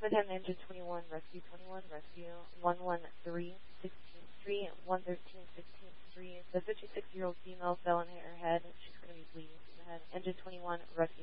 with him, engine 21, rescue 113, 113, 16 3. The 56-year-old female fell and hit her head. She's going to be bleeding from the head. Engine 21, rescue